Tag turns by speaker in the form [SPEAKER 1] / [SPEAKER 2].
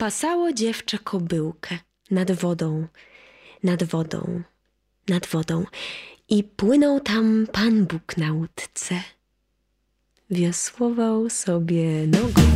[SPEAKER 1] Pasało dziewczę kobyłkę nad wodą, nad wodą, nad wodą i płynął tam Pan Bóg na łódce. Wiosłował sobie nogą.